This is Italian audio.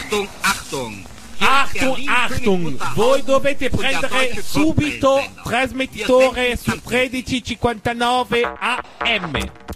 Achtung, Achtung! Achtung, Achtung, voi dovete prendere subito trasmettitore su 1359 AM.